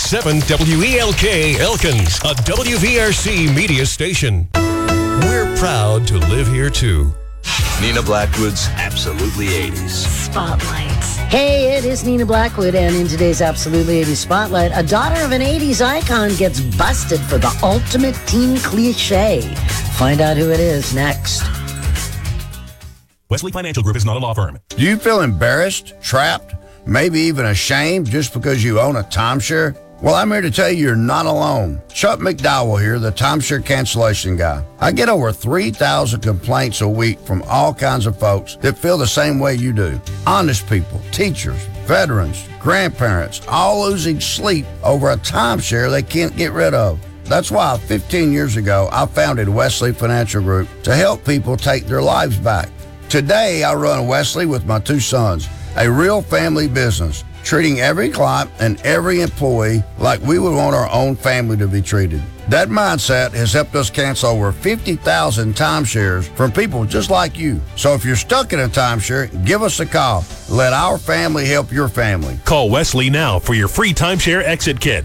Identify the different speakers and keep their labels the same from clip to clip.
Speaker 1: 94.7 WELK Elkins, a WVRC media station. We're proud to live here, too.
Speaker 2: Nina Blackwood's Absolutely 80s.
Speaker 3: Spotlight.
Speaker 4: Hey, it is Nina Blackwood, and in today's Absolutely 80s Spotlight, a daughter of an 80s icon gets busted for the ultimate teen cliche. Find out who it is next.
Speaker 5: Wesley Financial Group is not a law firm.
Speaker 6: Do you feel embarrassed, trapped, maybe even ashamed just because you own a timeshare? Well, I'm here to tell you you're not alone. Chuck McDowell here, the timeshare cancellation guy. I get over 3,000 complaints a week from all kinds of folks that feel the same way you do. Honest people, teachers, veterans, grandparents, all losing sleep over a timeshare they can't get rid of. That's why 15 years ago, I founded Wesley Financial Group to help people take their lives back. Today, I run Wesley with my two sons, a real family business, treating every client and every employee like we would want our own family to be treated. That mindset has helped us cancel over 50,000 timeshares from people just like you. So if you're stuck in a timeshare, give us a call. Let our family help your family.
Speaker 5: Call Wesley now for your free timeshare exit kit.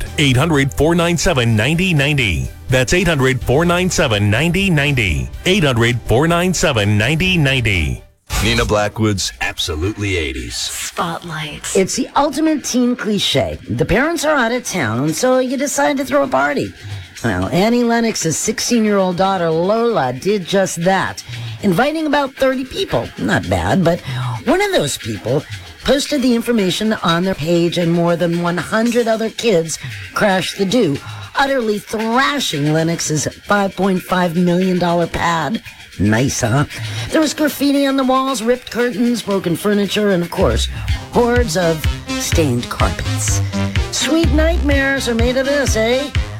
Speaker 5: 800-497-9090. That's 800-497-9090. 800-497-9090.
Speaker 2: Nina Blackwood's Absolutely 80s.
Speaker 3: Spotlight.
Speaker 4: It's the ultimate teen cliche. The parents are out of town, and so you decide to throw a party. Well, Annie Lennox's 16-year-old daughter, Lola, did just that, inviting about 30 people. Not bad, but one of those people posted the information on their page, and more than 100 other kids crashed the do, utterly thrashing Lennox's $5.5 million pad. Nice, huh? There was graffiti on the walls, ripped curtains, broken furniture, and of course, hordes of stained carpets. Sweet nightmares are made of this, eh?